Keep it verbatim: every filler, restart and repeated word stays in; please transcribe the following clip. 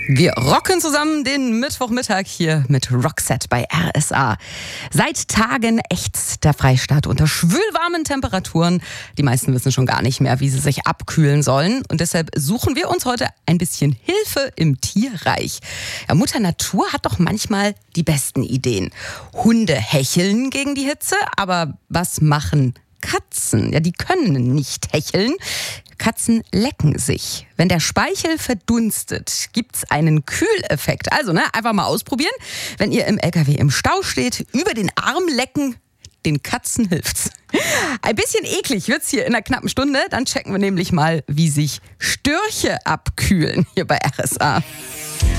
Wir rocken zusammen den Mittwochmittag hier mit Rockset bei R S A. Seit Tagen ächzt der Freistaat unter schwülwarmen Temperaturen. Die meisten wissen schon gar nicht mehr, wie sie sich abkühlen sollen. Und deshalb suchen wir uns heute ein bisschen Hilfe im Tierreich. Ja, Mutter Natur hat doch manchmal die besten Ideen. Hunde hecheln gegen die Hitze, aber was machen Katzen? Ja, die können nicht hecheln. Katzen lecken sich. Wenn der Speichel verdunstet, gibt's einen Kühleffekt. Also, ne, einfach mal ausprobieren. Wenn ihr im L K W im Stau steht, über den Arm lecken, den Katzen hilft's. Ein bisschen eklig wird's hier in einer knappen Stunde. Dann checken wir nämlich mal, wie sich Störche abkühlen hier bei R S A.